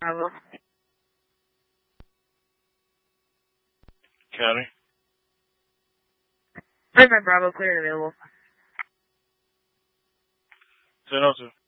Bravo. County. November Bravo, clear and available. 1002.